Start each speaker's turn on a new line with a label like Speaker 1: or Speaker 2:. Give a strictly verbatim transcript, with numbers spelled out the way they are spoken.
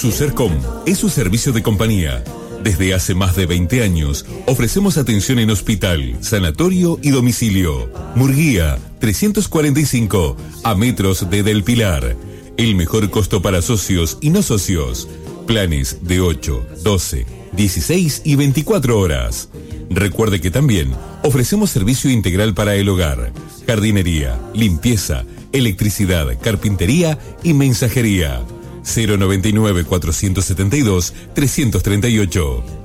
Speaker 1: Sucercom es su servicio de compañía. Desde hace más de veinte años ofrecemos atención en hospital, sanatorio y domicilio. Murguía, trescientos cuarenta y cinco, a metros de Del Pilar. El mejor costo para socios y no socios. Planes de ocho, doce, dieciséis y veinticuatro horas. Recuerde que también ofrecemos servicio integral para el hogar, jardinería, limpieza, electricidad, carpintería y mensajería. cero noventa y nueve, cuatrocientos setenta y dos, trescientos treinta y ocho.